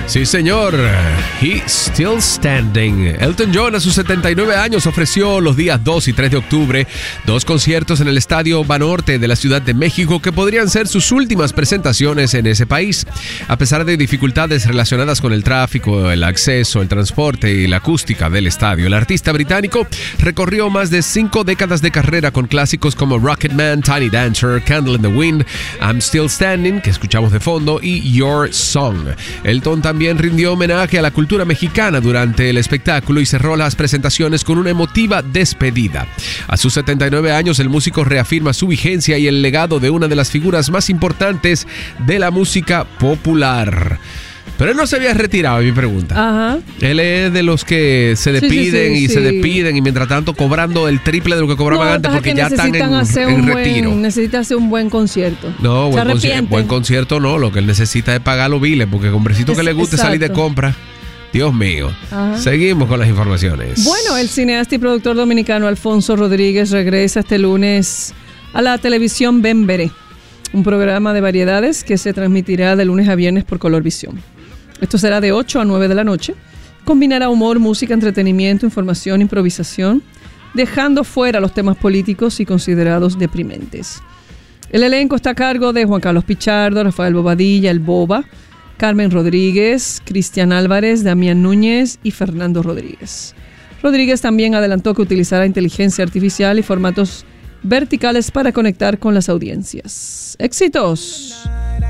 Sí, señor. He's Still Standing. Elton John, a sus 79 años, ofreció los días 2 y 3 de octubre 2 conciertos en el Estadio Banorte de la Ciudad de México que podrían ser sus últimas presentaciones en ese país. A pesar de dificultades relacionadas con el tráfico, el acceso, el transporte y la acústica del estadio, el artista británico recorrió más de 5 décadas de carrera con clásicos como Rocketman, Tiny Dancer, Candle in the Wind, I'm Still Standing, que escuchamos de fondo, y Your Song. Elton también rindió homenaje a la cultura mexicana durante el espectáculo y cerró las presentaciones con una emotiva despedida. A sus 79 años, el músico reafirma su vigencia y el legado de una de las figuras más importantes de la música popular. Pero él no se había retirado, mi pregunta. Ajá. Él es de los que se despiden se despiden y mientras tanto cobrando el triple de lo que cobraban antes porque ya están en retiro. Necesita hacer un buen concierto. No, buen concierto no. Lo que él necesita es pagar los biles porque hombrecito que le guste salir de compra. Dios mío. Ajá. Seguimos con las informaciones. Bueno, el cineasta y productor dominicano Alfonso Rodríguez regresa este lunes a la televisión Ven Veré, un programa de variedades que se transmitirá de lunes a viernes por Colorvisión. Esto será de 8 a 9 de la noche. Combinará humor, música, entretenimiento, información, improvisación, dejando fuera los temas políticos y considerados deprimentes. El elenco está a cargo de Juan Carlos Pichardo, Rafael Bobadilla, el Boba, Carmen Rodríguez, Cristian Álvarez, Damián Núñez y Fernando Rodríguez. Rodríguez también adelantó que utilizará inteligencia artificial y formatos verticales para conectar con las audiencias. ¡Éxitos!